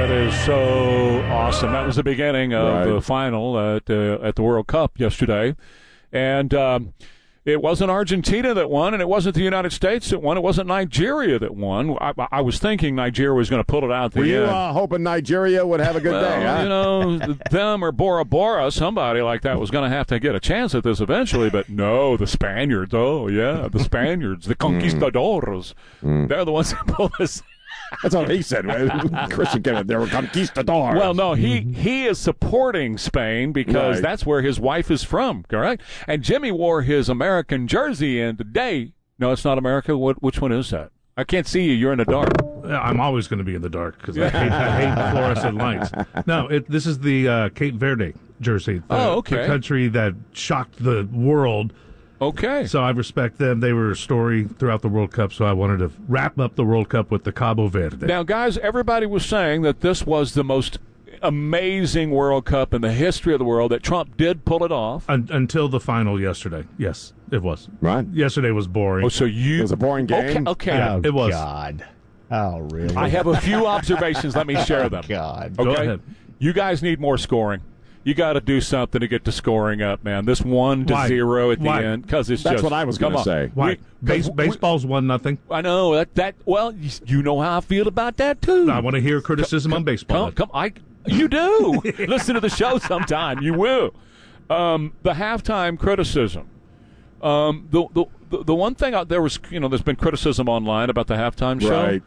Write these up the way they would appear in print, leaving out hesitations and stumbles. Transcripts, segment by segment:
That is so awesome. That was the beginning of the final at the World Cup yesterday. And it wasn't Argentina that won, and it wasn't the United States that won. It wasn't Nigeria that won. I was thinking Nigeria was going to pull it out at the end. Were you hoping Nigeria would have a good day? Huh? You know, them or Bora Bora, somebody like that was going to have to get a chance at this eventually. But no, the Spaniards. Oh, yeah, the Spaniards, the conquistadors. They're the ones that pulled us. That's what he said. Christian Kenneth, they were conquistadors. Well, no, he is supporting Spain because that's where his wife is from, correct? And Jimmy wore his American jersey in today. No, it's not America. Which one is that? I can't see you. You're in the dark. I'm always going to be in the dark because I hate fluorescent lights. No, this is the Cape Verde jersey. The country that shocked the world. Okay. So I respect them. They were a story throughout the World Cup, so I wanted to wrap up the World Cup with the Cabo Verde. Now, guys, everybody was saying that this was the most amazing World Cup in the history of the world, that Trump did pull it off. Until the final yesterday. Yes, it was. Right. Yesterday was boring. Oh, so it was a boring game? Okay. Oh, it was. God. Oh, really? I have a few observations. Let me share them. God. Okay? Go ahead. You guys need more scoring. You got to do something to get the scoring up, man. This 1-0 at the end, because it's That's just. what I was going to say. Why? Baseball's 1-0. I know that. Well, you know how I feel about that too. I want to hear criticism on baseball. You do. Listen to the show sometime. You will. The halftime criticism. The one thing there was, there's been criticism online about the halftime show. Right.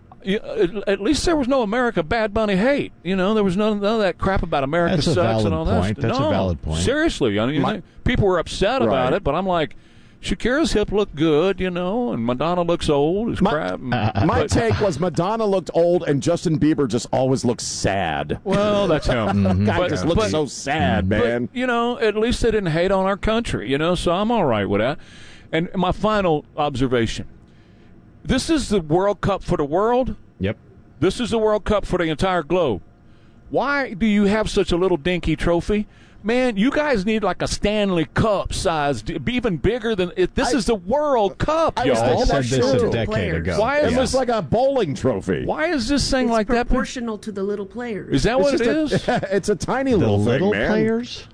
At least there was no America Bad Bunny hate. There was none of that crap about America That's a sucks valid and all point. that. That's a valid point. Seriously, people were upset about it, but I'm like, Shakira's hip looked good, and Madonna looks old as crap. My take was Madonna looked old, and Justin Bieber just always looks sad. Well, that's him. Guy just looks so sad, man. But, at least they didn't hate on our country, so I'm all right with that. And my final observation. This is the World Cup for the world. Yep. This is the World Cup for the entire globe. Why do you have such a little dinky trophy? Man, you guys need like a Stanley Cup size, even bigger than it. This is the World Cup, y'all. I said this a decade ago. Why is this like a bowling trophy? Why is this thing like that? Proportional to the little players. Is that what it is? It's a tiny little thing, little man. players?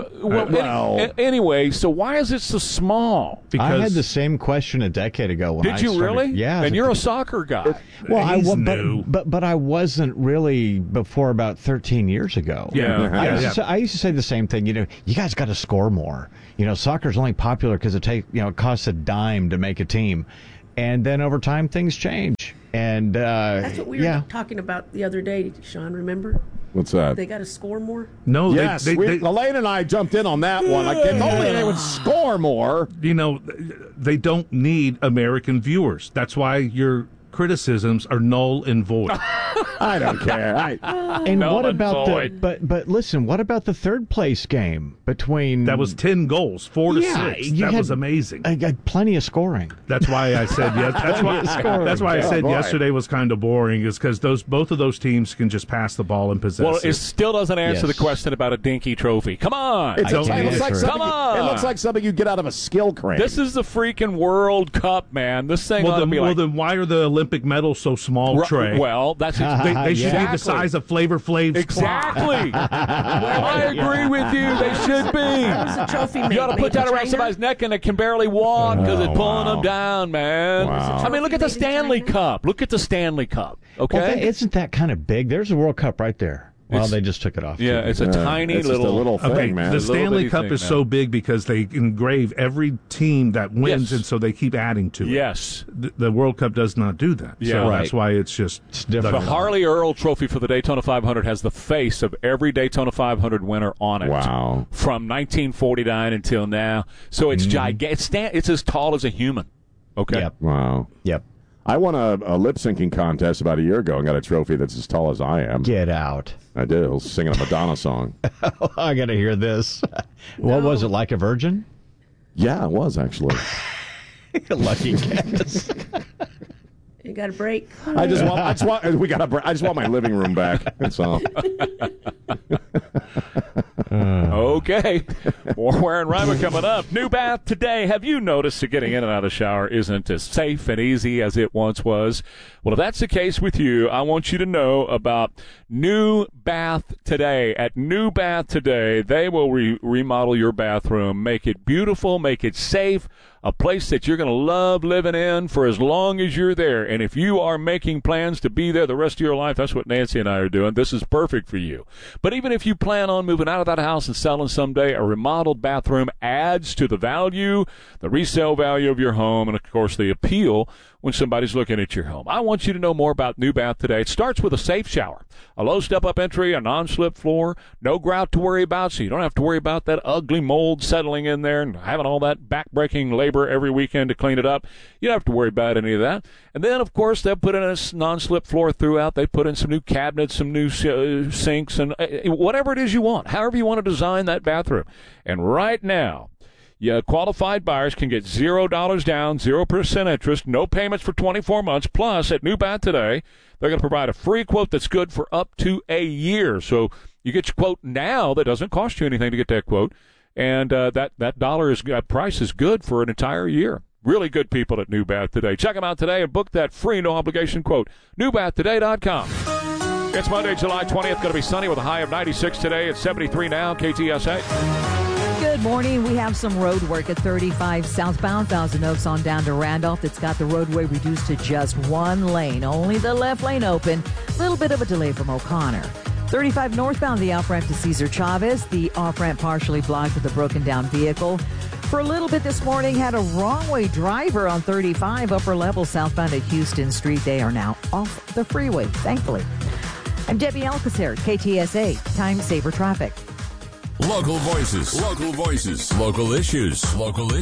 Anyway, so why is it so small? I had the same question a decade ago. Did you really? Yeah. And you're a soccer guy. Well, but I wasn't really before about 13 years ago. Yeah. I used to say the same thing. You guys got to score more. Soccer's only popular because it costs a dime to make a team, and then over time things change. And that's what we were talking about the other day, Sean. Remember? What's that? They got to score more? No, yes. Elaine and I jumped in on that one. If only they would score more. They don't need American viewers. That's why your criticisms are null and void. I don't care. And what about but listen, what about the third place game between that was 10 goals, 4-6. That was amazing. I got plenty of scoring. That's why I said That's why I said yesterday was kind of boring, is because both of those teams can just pass the ball and possess. Well, it still doesn't answer the question about a dinky trophy. Come on, it looks like something you get out of a skill crane. This is the freaking World Cup, man. This thing ought to be like. Well, then why are the Olympic medals so small, Trey? Well, that's they should be the size of Flavor Flav's. Exactly. Well, I agree with you. They should be. That was a trophy you got to put that around somebody's neck and they can barely walk because it's pulling them down, man. Wow. I mean, look at the Stanley Cup. Look at the Stanley Cup. Okay, well, isn't that kind of big? There's a World Cup right there. Well, they just took it off. Yeah, it's a tiny little thing, man. The Stanley Cup is so big because they engrave every team that wins, and so they keep adding to it. Yes. The World Cup does not do that. Yeah, so that's why it's just different. The Harley Earl Trophy for the Daytona 500 has the face of every Daytona 500 winner on it. Wow. From 1949 until now. So it's gigantic. It's as tall as a human. Okay. Yep. Wow. Yep. I won a lip syncing contest about a year ago and got a trophy that's as tall as I am. Get out. I did. I was singing a Madonna song. I got to hear this. What was it, like a virgin? Yeah, it was, actually. Lucky guess. You got a break? I just want my living room back. That's all. Okay. More Where and Rima coming up. New bath today. Have you noticed that getting in and out of the shower isn't as safe and easy as it once was? Well, if that's the case with you, I want you to know about New Bath Today. At New Bath Today, they will remodel your bathroom, make it beautiful, make it safe, a place that you're going to love living in for as long as you're there. And if you are making plans to be there the rest of your life, that's what Nancy and I are doing. This is perfect for you. But even if you plan on moving out of that house and selling someday, a remodeled bathroom adds to the value, the resale value of your home, and, of course, the appeal when somebody's looking at your home. I want you to know more about New Bath Today. It starts with a safe shower, a low step-up entry, a non-slip floor, no grout to worry about, so you don't have to worry about that ugly mold settling in there and having all that back-breaking labor every weekend to clean it up. You don't have to worry about any of that. And then, of course, they'll put in a non-slip floor throughout. They put in some new cabinets, some new sinks, and whatever it is you want, however you want to design that bathroom. And right now, qualified buyers can get $0 down, 0% interest, no payments for 24 months. Plus, at New Bath Today, they're going to provide a free quote that's good for up to a year. So you get your quote now that doesn't cost you anything to get that quote. And that price is good for an entire year. Really good people at New Bath Today. Check them out today and book that free no-obligation quote. NewBathToday.com. It's Monday, July 20th. Going to be sunny with a high of 96 today. It's 73 now, KTSA. Good morning. We have some road work at 35 southbound Thousand Oaks on down to Randolph. It's got the roadway reduced to just one lane. Only the left lane open. A little bit of a delay from O'Connor. 35 northbound, the off-ramp to Cesar Chavez. The off-ramp partially blocked with a broken-down vehicle. For a little bit this morning, had a wrong-way driver on 35 upper level southbound at Houston Street. They are now off the freeway, thankfully. I'm Debbie Alcacer, KTSA, Time Saver Traffic. Local voices, local issues, local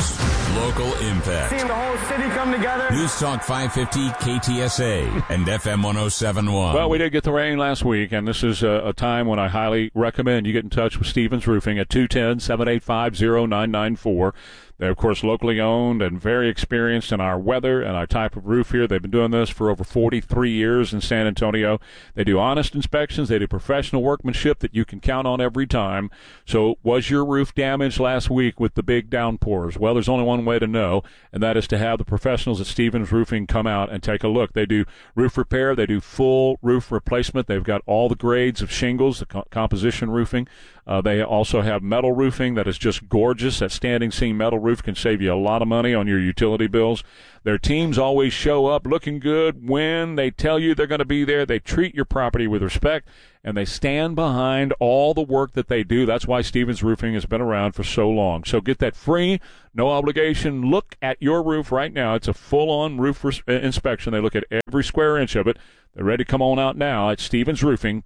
impact. Seeing the whole city come together. News Talk 550 KTSA and FM 107.1. Well, we did get the rain last week, and this is a time when I highly recommend you get in touch with Stevens Roofing at 210-785-0994. They're, of course, locally owned and very experienced in our weather and our type of roof here. They've been doing this for over 43 years in San Antonio. They do honest inspections. They do professional workmanship that you can count on every time. So was your roof damaged last week with the big downpours? Well, there's only one way to know, and that is to have the professionals at Stevens Roofing come out and take a look. They do roof repair. They do full roof replacement. They've got all the grades of shingles, the composition roofing. They also have metal roofing that is just gorgeous. That standing seam metal roof can save you a lot of money on your utility bills. Their teams always show up looking good when they tell you they're going to be there. They treat your property with respect, and they stand behind all the work that they do. That's why Stevens Roofing has been around for so long. So get that free, no obligation look at your roof right now. It's a full-on roof inspection. They look at every square inch of it. They're ready to come on out now at Stevens Roofing,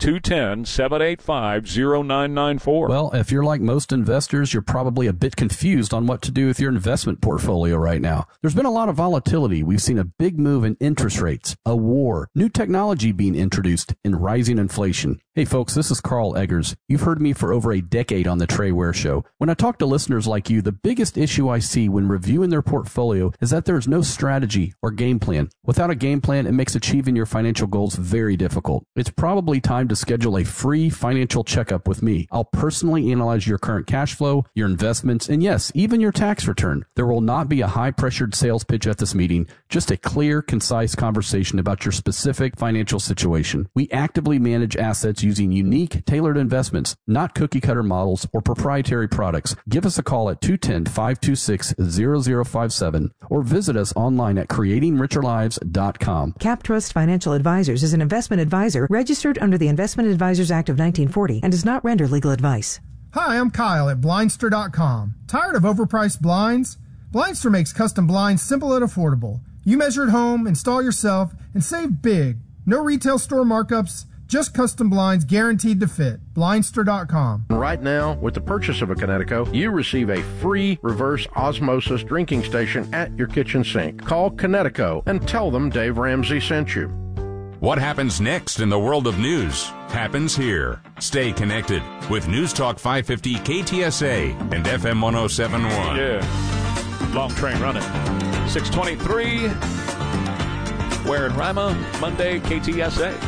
210-785-0994. Well, if you're like most investors, you're probably a bit confused on what to do with your investment portfolio right now. There's been a lot of volatility. We've seen a big move in interest rates, a war, new technology being introduced, and rising inflation. Hey folks, this is Carl Eggers. You've heard me for over a decade on the Trey Ware Show. When I talk to listeners like you, the biggest issue I see when reviewing their portfolio is that there's no strategy or game plan. Without a game plan, it makes achieving your financial goals very difficult. It's probably time to schedule a free financial checkup with me. I'll personally analyze your current cash flow, your investments, and yes, even your tax return. There will not be a high-pressured sales pitch at this meeting, just a clear, concise conversation about your specific financial situation. We actively manage assets using unique, tailored investments, not cookie-cutter models or proprietary products. Give us a call at 210-526-0057 or visit us online at creatingricherlives.com. CapTrust Financial Advisors is an investment advisor registered under the Investment Advisors Act of 1940 and does not render legal advice. Hi, I'm Kyle at Blindster.com. Tired of overpriced blinds? Blindster makes custom blinds simple and affordable. You measure at home, install yourself, and save big. No retail store markups, just custom blinds guaranteed to fit. Blindster.com. Right now, with the purchase of a Connecticut, you receive a free reverse osmosis drinking station at your kitchen sink. Call Connecticut and tell them Dave Ramsey sent you. What happens next in the world of news happens here. Stay connected with News Talk 550 KTSA and FM 107.1. Yeah. Long train running. 623. Where in Rima, Monday, KTSA.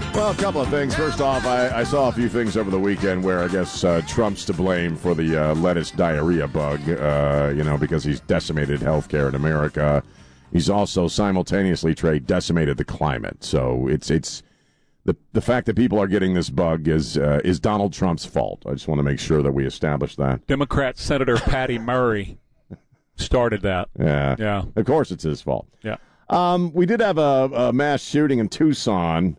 Well, a couple of things. First off, I saw a few things over the weekend where I guess Trump's to blame for the lettuce diarrhea bug, because he's decimated healthcare in America. He's also simultaneously, Trey, decimated the climate. So it's the fact that people are getting this bug is Donald Trump's fault. I just want to make sure that we establish that. Democrat Senator Patty Murray started that. Yeah. Of course it's his fault. Yeah. We did have a mass shooting in Tucson,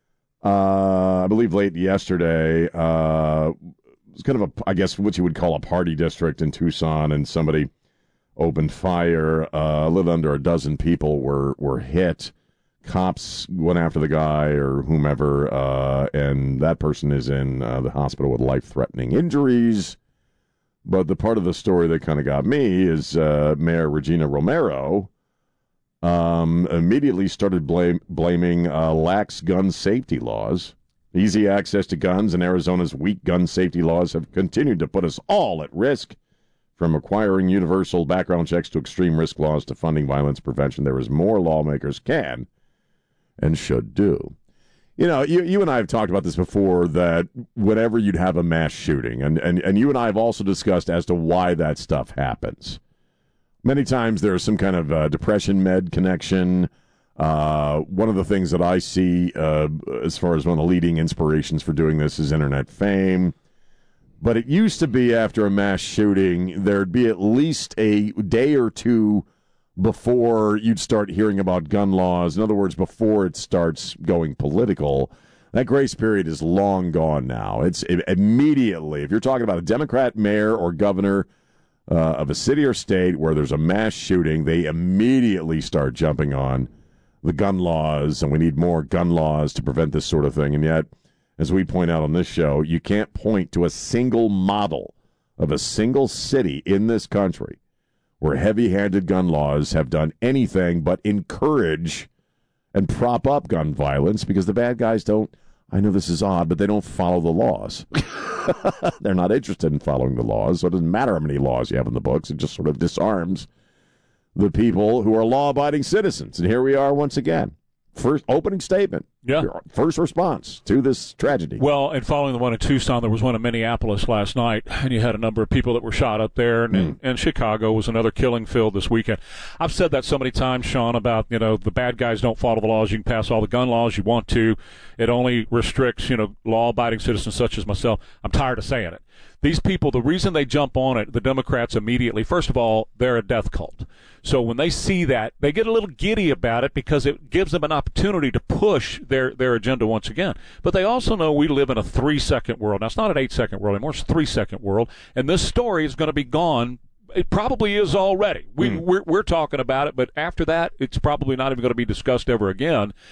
I believe late yesterday. It was kind of I guess what you would call a party district in Tucson, and somebody opened fire. A little under a dozen people were hit. Cops went after the guy or whomever, and that person is in the hospital with life-threatening injuries. But the part of the story that kind of got me is Mayor Regina Romero immediately started blaming lax gun safety laws. Easy access to guns and Arizona's weak gun safety laws have continued to put us all at risk. From requiring universal background checks to extreme risk laws to funding violence prevention, there is more lawmakers can and should do. You and I have talked about this before, that whenever you'd have a mass shooting, and you and I have also discussed as to why that stuff happens. Many times there is some kind of depression med connection. One of the things that I see as far as one of the leading inspirations for doing this is internet fame. But it used to be after a mass shooting, there'd be at least a day or two before you'd start hearing about gun laws. In other words, before it starts going political. That grace period is long gone now. It's immediately, if you're talking about a Democrat mayor or governor of a city or state where there's a mass shooting, they immediately start jumping on the gun laws, and we need more gun laws to prevent this sort of thing. And yet, as we point out on this show, you can't point to a single model of a single city in this country where heavy-handed gun laws have done anything but encourage and prop up gun violence, because the bad guys don't, I know this is odd, but they don't follow the laws. They're not interested in following the laws, so it doesn't matter how many laws you have in the books. It just sort of disarms the people who are law-abiding citizens. And here we are once again. First opening statement. Yeah. First response to this tragedy. Well, and following the one in Tucson, there was one in Minneapolis last night, and you had a number of people that were shot up there, and Chicago was another killing field this weekend. I've said that so many times, Sean, about, the bad guys don't follow the laws. You can pass all the gun laws you want to. It only restricts, law-abiding citizens such as myself. I'm tired of saying it. These people, the reason they jump on it, the Democrats immediately, first of all, they're a death cult. So when they see that, they get a little giddy about it because it gives them an opportunity to push their agenda once again. But they also know we live in a 3-second world. Now, it's not an 8-second world anymore. It's a 3-second world. And this story is going to be gone. It probably is already. We're talking about it, but after that, it's probably not even going to be discussed ever again.